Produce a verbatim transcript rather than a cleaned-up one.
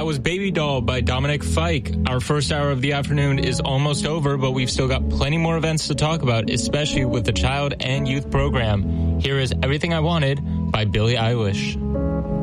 That was Baby Doll by Dominic Fike. Our first hour of the afternoon is almost over, but we've still got plenty more events to talk about, especially with the Child and Youth Program. Here is Everything I Wanted by Billie Eilish.